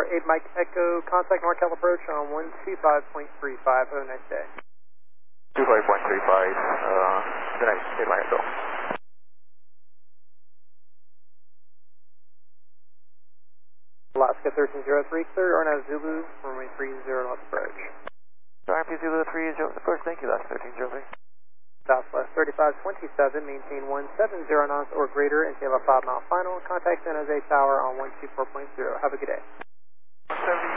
Tower 8 Mike Echo, contact NorCal approach on 125.35. Have a nice day. 25.35, good night, 8 Mike Echo. Alaska 1303, clear, RNAV Zulu, runway 30 north approach. RP Zulu 30 approach, thank you, Alaska 1303. Southwest 3527, maintain 170 knots or greater and tail a 5 mile final. Contact San Jose Tower on 124.0. Have a good day. 170